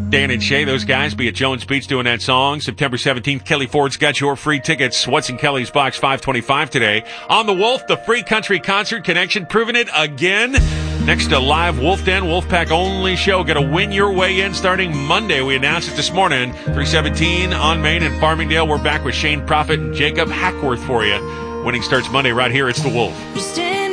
Dan and Shay, those guys, be at Jones Beach doing that song. September 17th, Kelly Ford's got your free tickets. What's in Kelly's Box 525 today. On the Wolf, the Free Country Concert Connection, proving it again. Next to live Wolf Den, Wolfpack only show. Got to win your way in starting Monday. We announced it this morning. 317 on Main in Farmingdale. We're back with Shane Prophet and Jacob Hackworth for you. Winning starts Monday right here. It's the Wolf.